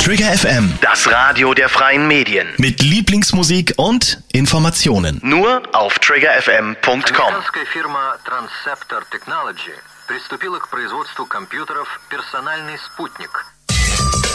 Trigger FM, Das Radio der freien Medien. mit Lieblingsmusik und Informationen. Nur auf triggerfm.com. Американская фирма Transceptor Technology приступила к производству компьютеров «Персональный спутник»,